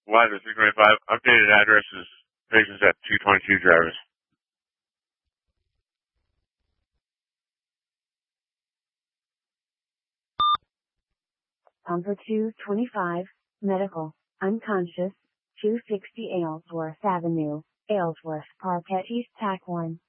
Live at 325. Updated address is patients at 222 drivers. For 225, medical, unconscious, 260 Aylesworth Avenue, Aylesworth, Park East, TAC 1.